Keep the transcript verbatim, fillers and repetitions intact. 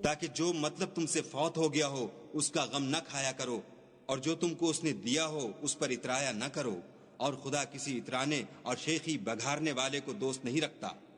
ताकि जो मतलब तुमसे फौत हो गया हो उसका गम न खाया करो, और जो तुमको उसने दिया हो उस पर इतराया न करो, और खुदा किसी इतराने और शेखी बघारने वाले को दोस्त नहीं रखता।